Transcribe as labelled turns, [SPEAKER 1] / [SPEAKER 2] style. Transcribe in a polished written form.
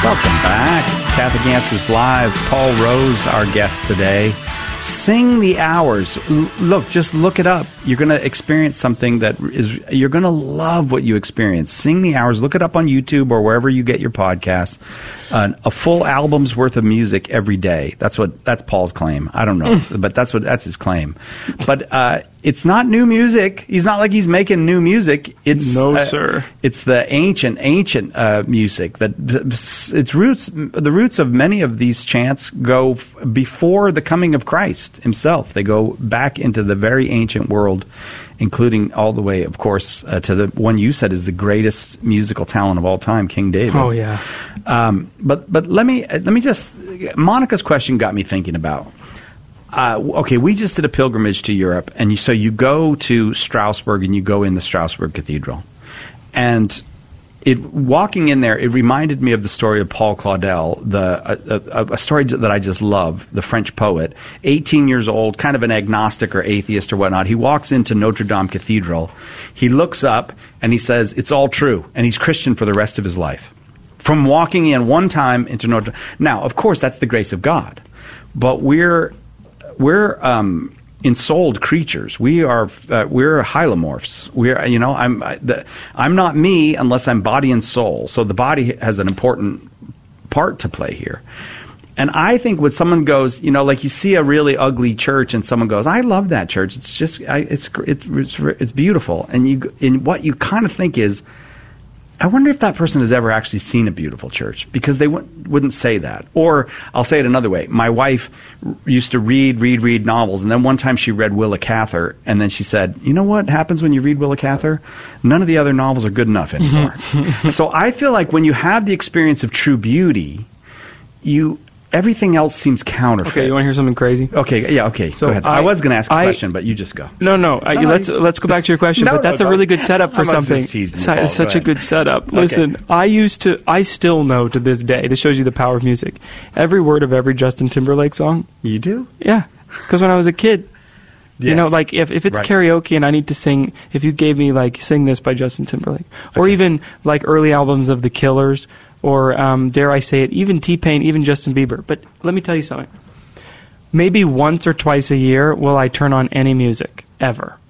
[SPEAKER 1] Welcome back. Catholic Answers Live. Paul Rose, our guest today. Sing the Hours. Look, just look it up. You're going to experience something that is, you're going to love what you experience. Sing the Hours. Look it up on YouTube or wherever you get your podcasts. A full album's worth of music every day. That's Paul's claim. I don't know, but that's his claim. But it's not new music. He's not like he's making new music. It's
[SPEAKER 2] sir.
[SPEAKER 1] It's the ancient music that the roots of many of these chants go before the coming of Christ himself. They go back into the very ancient world, including all the way, of course, to the one you said is the greatest musical talent of all time, King David.
[SPEAKER 2] Oh yeah.
[SPEAKER 1] But let me just, Monica's question got me thinking about. Okay, we just did a pilgrimage to Europe, and so you go to Strasbourg and you go in the Strasbourg Cathedral, and walking in there, it reminded me of the story of Paul Claudel, a story that I just love, the French poet, 18 years old, kind of an agnostic or atheist or whatnot. He walks into Notre Dame Cathedral, he looks up, and he says, "It's all true," and he's Christian for the rest of his life. From walking in one time into Notre Dame. Now, of course, that's the grace of God, but we're ensouled creatures. We're hylomorphs. I'm not me unless I'm body and soul. So the body has an important part to play here. And I think when someone goes, like you see a really ugly church, and someone goes, "I love that church. It's just, it's beautiful." And what you kind of think is, I wonder if that person has ever actually seen a beautiful church, because they wouldn't say that. Or I'll say it another way. My wife used to read novels, and then one time she read Willa Cather, and then she said, "You know what happens when you read Willa Cather? None of the other novels are good enough anymore." So I feel like when you have the experience of true beauty, everything else seems counterfeit.
[SPEAKER 2] Okay, you want to hear something crazy?
[SPEAKER 1] Okay, yeah, okay. So go ahead. I was going to ask a question, but you just go.
[SPEAKER 2] No. Let's go back to your question. But that's a really good setup for something. It's such a good setup.
[SPEAKER 1] Okay.
[SPEAKER 2] Listen, I still know to this day. This shows you the power of music. Every word of every Justin Timberlake song.
[SPEAKER 1] You do?
[SPEAKER 2] Yeah, because when I was a kid.
[SPEAKER 1] Yes.
[SPEAKER 2] Like if it's karaoke and I need to sing, if you gave me like sing this by Justin Timberlake, or even like early albums of The Killers, or dare I say it, even T-Pain, even Justin Bieber. But let me tell you something. Maybe once or twice a year will I turn on any music, ever.